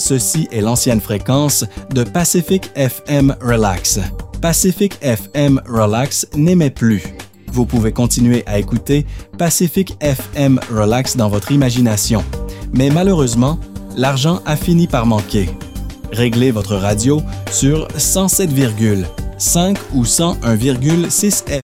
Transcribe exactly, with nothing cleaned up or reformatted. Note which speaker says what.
Speaker 1: ceci est l'ancienne fréquence de Pacific F M Relax. Pacific F M Relax n'émet plus. Vous pouvez continuer à écouter Pacific F M Relax dans votre imagination. Mais malheureusement, l'argent a fini par manquer. Réglez votre radio sur cent sept virgule cinq ou cent un virgule six F